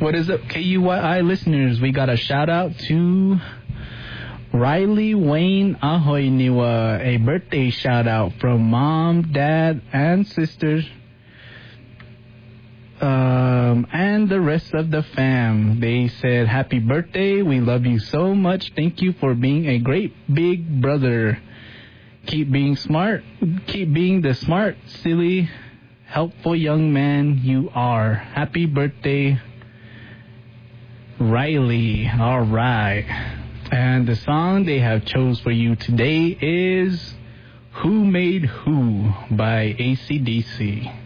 What is up, KUYI listeners? We got a shout out to Riley Wayne Ahoy Niwa, a birthday shout out from mom, dad, and sisters, and the rest of the fam. They said, happy birthday. We love you so much. Thank you for being a great big brother. Keep being smart. Keep being the smart, silly, helpful young man you are. Happy birthday, Riley. All right. And the song they have chose for you today is Who Made Who by AC/DC.